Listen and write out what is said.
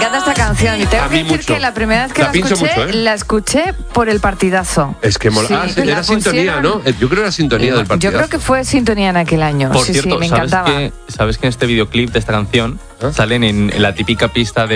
Me encanta esta canción y tengo A que mí decir mucho. que la primera vez que la pincho escuché, mucho, ¿eh? la escuché por el partidazo. Es que mola. Sí, Era la sintonía, pusieron- ¿no? Yo creo que era sintonía del partido. Yo creo que fue sintonía en aquel año. Por sí, cierto, sí, me ¿sabes encantaba. ¿sabes que en este videoclip de esta canción salen en la típica pista de